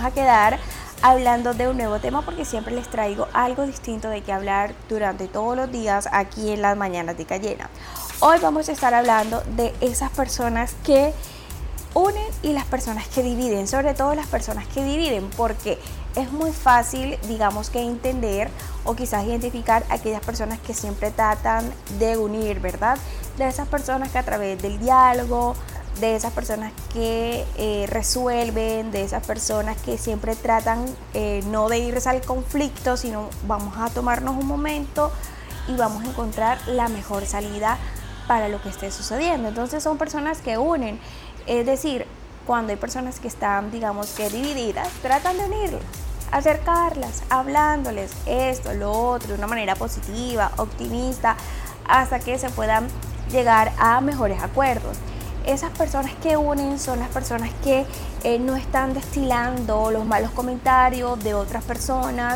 a quedar hablando de un nuevo tema porque siempre les traigo algo distinto de qué hablar durante todos los días aquí en las mañanas de Cayena. Hoy vamos a estar hablando de esas personas que unen y las personas que dividen, sobre todo las personas que dividen, porque es muy fácil, digamos, que entender o quizás identificar aquellas personas que siempre tratan de unir, ¿verdad? De esas personas que a través del diálogo, de esas personas que resuelven, de esas personas que siempre tratan no de irse al conflicto, sino vamos a tomarnos un momento y vamos a encontrar la mejor salida para lo que esté sucediendo. Entonces son personas que unen, es decir, cuando hay personas que están, digamos, que divididas, tratan de unirlas, acercarlas, hablándoles esto, lo otro, de una manera positiva, optimista, hasta que se puedan llegar a mejores acuerdos. Esas personas que unen son las personas que no están destilando los malos comentarios de otras personas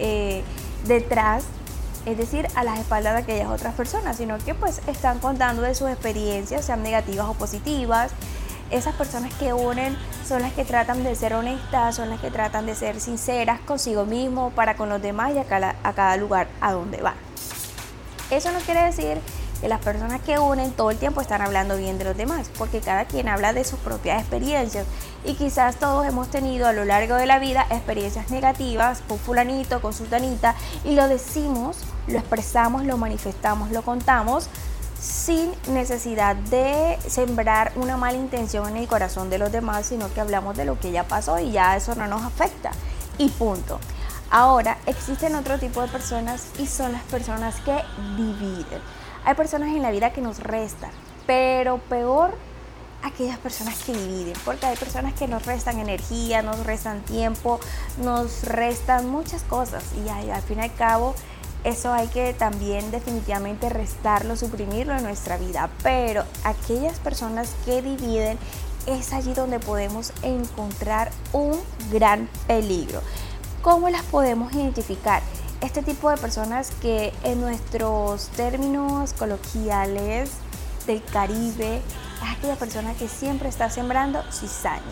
detrás, es decir, a las espaldas de aquellas otras personas, sino que pues están contando de sus experiencias, sean negativas o positivas. Esas personas que unen son las que tratan de ser honestas, son las que tratan de ser sinceras consigo mismo, para con los demás y a cada lugar a donde van. Eso no quiere decir que las personas que unen todo el tiempo están hablando bien de los demás, porque cada quien habla de sus propias experiencias y quizás todos hemos tenido a lo largo de la vida experiencias negativas con fulanito, con sultanita, y lo decimos, lo expresamos, lo manifestamos, lo contamos sin necesidad de sembrar una mala intención en el corazón de los demás, sino que hablamos de lo que ya pasó y ya eso no nos afecta y punto. Ahora, existen otro tipo de personas y son las personas que dividen. Hay personas en la vida que nos restan, pero peor aquellas personas que dividen, porque hay personas que nos restan energía, nos restan tiempo, nos restan muchas cosas y al fin y al cabo eso hay que también definitivamente restarlo, suprimirlo en nuestra vida. Pero aquellas personas que dividen, es allí donde podemos encontrar un gran peligro. ¿Cómo las podemos identificar? Este tipo de personas que en nuestros términos coloquiales del Caribe es aquella persona que siempre está sembrando cizaña.